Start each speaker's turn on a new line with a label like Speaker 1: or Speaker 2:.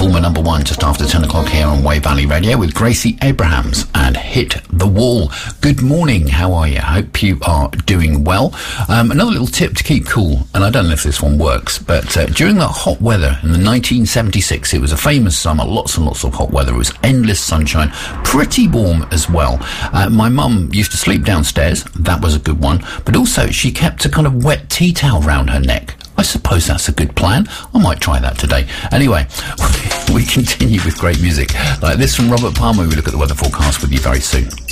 Speaker 1: former number one just after 10 o'clock here on Way Valley Radio with Gracie Abrahams and Hit the Wall. Good morning, how are you? I hope you are doing well. Another little tip to keep cool, and I don't know if this one works, but during that hot weather in the 1976, it was a famous summer, lots and lots of hot weather. It was endless sunshine, pretty warm as well. My mum used to sleep downstairs, that was a good one, but also she kept a kind of wet tea towel round her neck. I suppose that's a good plan. I might try that today. Anyway, we continue with great music like this from Robert Palmer. We look at the weather forecast with you very soon.